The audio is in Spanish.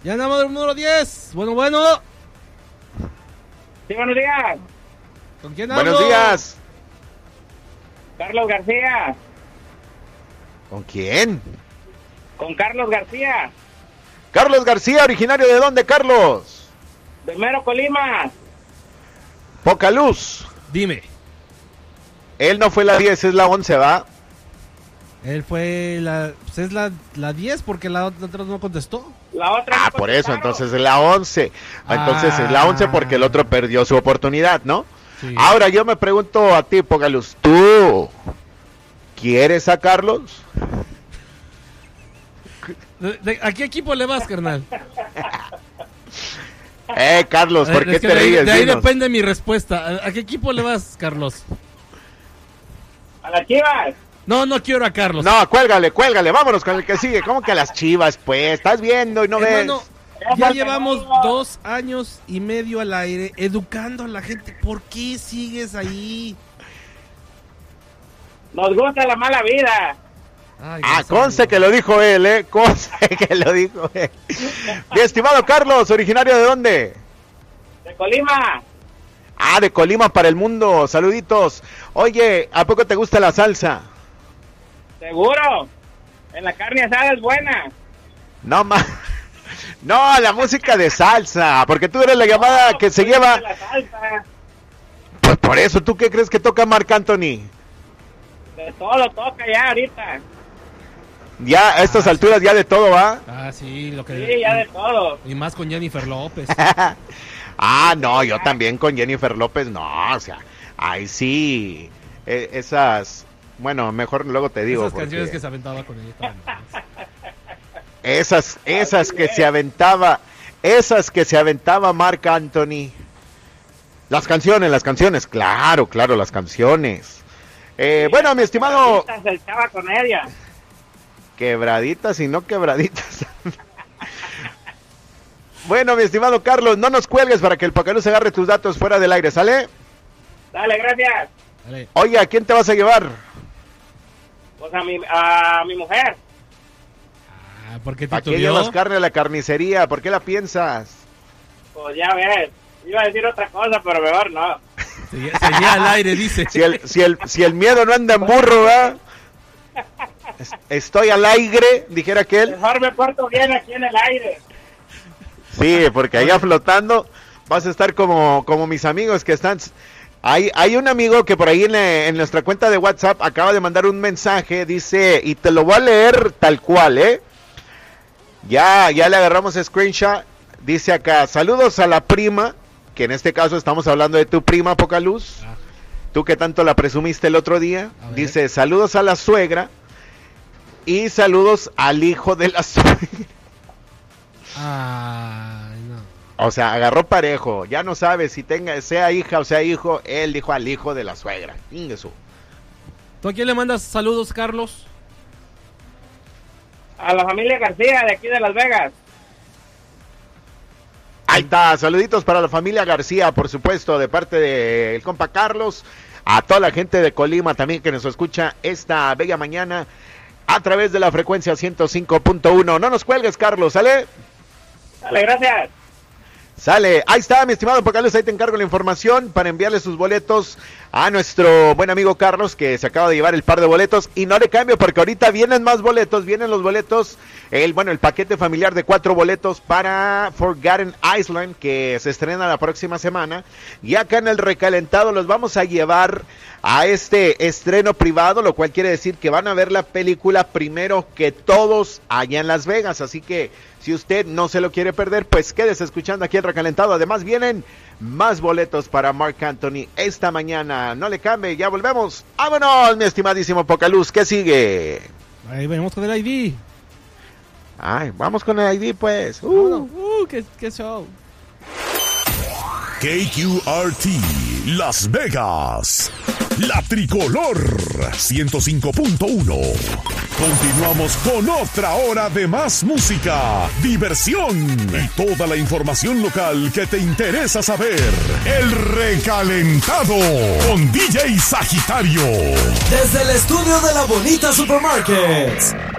Ya andamos del número 10. Bueno. Sí, buenos días. ¿Con quién hablo? Buenos días. Carlos García. ¿Con quién? Con Carlos García. Carlos García, originario de dónde, Carlos? De Mero, Colima. Poca luz. Dime. Él no fue la 10, es la 11, ¿va? Él fue pues es la 10 porque la otra no contestó. La otra no Por eso, contestaron. entonces es la 11. Entonces es la 11 porque el otro perdió su oportunidad, ¿no? Sí. Ahora yo me pregunto a ti, Poca luz, ¿tú quieres a Carlos? ¿A qué equipo le vas, carnal? Carlos, ¿por qué Es que te ríes? de ahí Dinos. depende mi respuesta. ¿A qué equipo le vas, Carlos? A las Chivas. No quiero a Carlos. No, cuélgale, vámonos con el que sigue. ¿Cómo que a las Chivas, pues? ¿Estás viendo y no Hermano, ves? ya llevamos 2 años y medio al aire educando a la gente. ¿Por qué sigues ahí? Nos gusta la mala vida. Ay, Conste que lo dijo él, conste que lo dijo él. Mi estimado Carlos, ¿originario de dónde? De Colima. De Colima para el mundo, saluditos. Oye, ¿a poco te gusta la salsa? Seguro. En la carne asada es buena. No, no, la música de salsa, porque tú eres la llamada que se lleva. La salsa. Pues por eso, ¿tú qué crees que toca Marc Anthony? De todo toca ya ahorita. Ya, a estas alturas ya de todo, ¿va? Sí, lo que... Sí, ya de todo. Y más con Jennifer López. No, yo también con Jennifer López, no, o sea, ahí sí, esas, bueno, mejor luego te digo. Esas canciones porque que se aventaba con ella. estaban buenas. esas que se aventaba Marc Anthony. Las canciones, claro, las canciones. Bueno, mi estimado... Se echaba con ella. Quebraditas y no quebraditas. Bueno, mi estimado Carlos, no nos cuelgues para que el Pacaluz agarre tus datos fuera del aire, ¿sale? Dale, gracias. Dale. Oye, ¿a quién te vas a llevar? Pues a mi mujer. ¿Por qué ¿Para qué titubeó? llevas carne a la carnicería? ¿Por qué la piensas? Pues ya ves. Iba a decir otra cosa, pero mejor no. Seguía al aire, dice. Si el miedo no anda en burro, ¿verdad? Estoy al aire, dijera aquel. Mejor me porto bien aquí en el aire. Sí, porque allá flotando vas a estar como mis amigos que están... Hay un amigo que por ahí en nuestra cuenta de WhatsApp acaba de mandar un mensaje, dice, y te lo voy a leer tal cual, Ya le agarramos screenshot, dice acá, saludos a la prima, que en este caso estamos hablando de tu prima, Poca luz, tú que tanto la presumiste el otro día, dice, saludos a la suegra, y saludos al hijo de la suegra. Ay, no. O sea, agarró parejo, ya no sabe si sea hija o sea hijo, él dijo al hijo de la suegra. Ingesu. ¿Tú a quién le mandas saludos, Carlos? A la familia García de aquí de Las Vegas. Ahí está, saluditos para la familia García, por supuesto, de parte del compa Carlos, a toda la gente de Colima también que nos escucha esta bella mañana a través de la frecuencia 105.1. No nos cuelgues, Carlos, ¿sale? Dale, gracias. Sale, ahí está, mi estimado Pacaluz, ahí te encargo la información para enviarle sus boletos a nuestro buen amigo Carlos, que se acaba de llevar el par de boletos, y no le cambio porque ahorita vienen más boletos, vienen los boletos, el paquete familiar de 4 boletos para Forgotten Island, que se estrena la próxima semana, y acá en el recalentado los vamos a llevar a este estreno privado, lo cual quiere decir que van a ver la película primero que todos allá en Las Vegas, así que si usted no se lo quiere perder, pues quédese escuchando aquí el recalentado. Además vienen más boletos para Marc Anthony esta mañana. No le cambie, ya volvemos. ¡Vámonos, mi estimadísimo Pocaluz! ¿Qué sigue? Ahí venimos con el ID. Ay, vamos con el ID, pues. ¡Qué show! KQRT Las Vegas, la tricolor 105.1. Continuamos con otra hora de más música, diversión y toda la información local que te interesa saber. El recalentado con DJ Sagitario. Desde el estudio de la Bonita Supermarket.